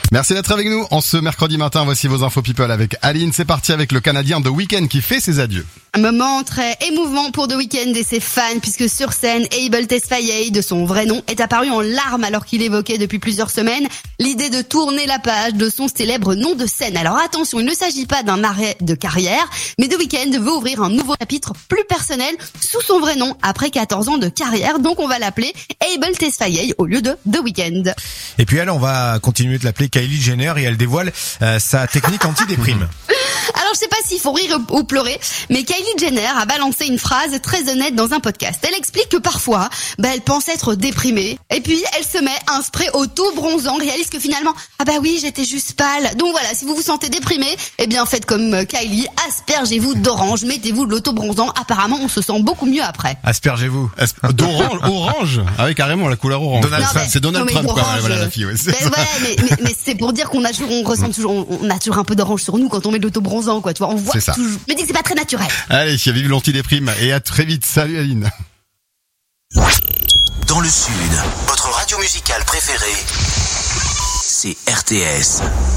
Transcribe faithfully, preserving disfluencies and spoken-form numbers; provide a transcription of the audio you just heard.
Merci d'être avec nous. En ce mercredi matin, voici vos infos people avec Aline. C'est parti avec le Canadien The Weeknd qui fait ses adieux. Un moment très émouvant pour The Weeknd et ses fans, puisque sur scène, Abel Tesfaye, de son vrai nom, est apparu en larmes alors qu'il évoquait depuis plusieurs semaines l'idée de tourner la page de son célèbre nom de scène. Alors attention, il ne s'agit pas d'un arrêt de carrière, mais The Weeknd veut ouvrir un nouveau chapitre plus personnel sous son vrai nom après quatorze ans de carrière. Donc on va l'appeler Abel Tesfaye au lieu de The Weeknd. Et puis elle, on va continuer de l'appeler Kylie Jenner et elle dévoile euh, sa technique anti-déprime. Alors je sais pas s'il faut rire ou pleurer, mais Kylie Jenner a balancé une phrase très honnête dans un podcast. Elle explique que parfois, bah, elle pense être déprimée, et puis elle se met un spray auto-bronzant, réalise que finalement, ah bah oui, j'étais juste pâle. Donc voilà, si vous vous sentez déprimé, eh bien faites comme Kylie, aspergez-vous d'orange, mettez-vous de l'auto-bronzant, apparemment on se sent beaucoup mieux après. Aspergez-vous. Asp- D'orange, orange, avec carrément la couleur orange. Donald Non, Trump. mais- C'est Donald non, mais Trump, quoi. d'orange, Voilà la fille. Ouais, c'est Ben ça. ouais, mais, mais, mais c'est pour dire qu'on a toujours, on ressent toujours, on a toujours un peu d'orange sur nous quand on met de l'auto-bronzant, quoi. Tu vois, on voit C'est ça. toujours. Mais dis que c'est pas très naturel. Allez, vive l'antidéprime et à très vite. Salut Aline. Dans le Sud, votre radio musicale préférée, c'est R T S.